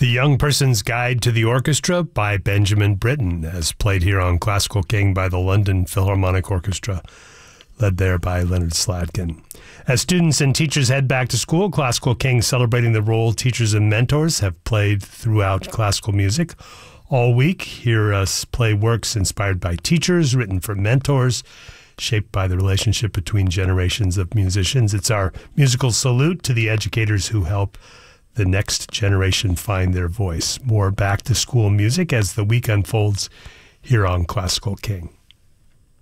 The Young Person's Guide to the Orchestra by Benjamin Britten, as played here on Classical King by the London Philharmonic Orchestra, led there by Leonard Sladkin. As students and teachers head back to school, Classical King celebrating the role teachers and mentors have played throughout classical music. All week, hear us play works inspired by teachers, written for mentors, shaped by the relationship between generations of musicians. It's our musical salute to the educators who help the next generation find their voice. More back-to-school music as the week unfolds here on Classical King.